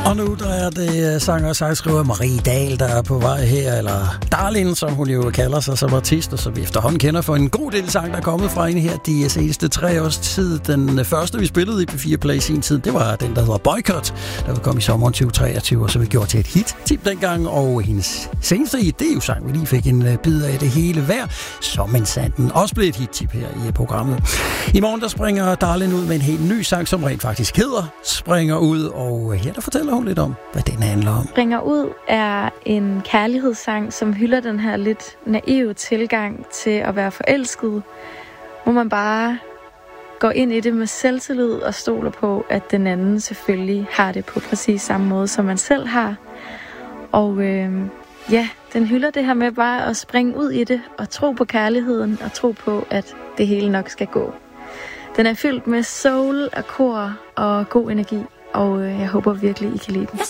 Og nu der er det sanger og sangskriver Marie Dahl, der er på vej her, eller Darlin, som hun jo kalder sig som artist, og som vi efterhånden kender for en god del sang, der er kommet fra hende her de seneste 3 års tid. Den første, vi spillede i P4 Play i sin tid, det var den, der hedder Boycott, der kom i sommeren 2023, og så vi gjorde til et hit-tip dengang, og hendes seneste hit, det er jo sang, vi lige fik en bid af det hele værd, som en sanden også blev et hit-tip her i programmet. I morgen, der springer Darlin ud med en helt ny sang, som rent faktisk hedder Springer ud, og her der fortæller hun lidt om, hvad den handler om. Springer ud er en kærlighedssang, som hylder den her lidt naive tilgang til at være forelsket, hvor man bare går ind i det med selvtillid og stoler på, at den anden selvfølgelig har det på præcis samme måde, som man selv har. Og den hylder det her med bare at springe ud i det og tro på kærligheden og tro på, at det hele nok skal gå. Den er fyldt med soul og kor og god energi, og jeg håber virkelig, I kan lide den.